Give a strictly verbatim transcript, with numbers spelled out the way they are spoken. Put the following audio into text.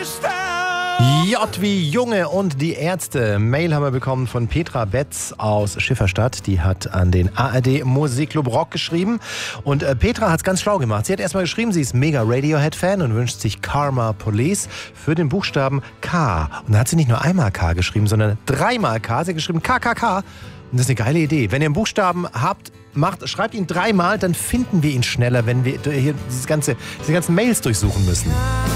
J wie Junge und die Ärzte. Mail haben wir bekommen von Petra Betz aus Schifferstadt. Die hat an den A R D Musikclub Rock geschrieben. Und äh, Petra hat es ganz schlau gemacht. Sie hat erstmal geschrieben, sie ist mega Radiohead-Fan und wünscht sich Karma Police für den Buchstaben K. Und da hat sie nicht nur einmal K geschrieben, sondern dreimal K. Sie hat geschrieben K K K. Und das ist eine geile Idee. Wenn ihr einen Buchstaben habt, macht, schreibt ihn dreimal, dann finden wir ihn schneller, wenn wir hier dieses ganze, diese ganzen Mails durchsuchen müssen.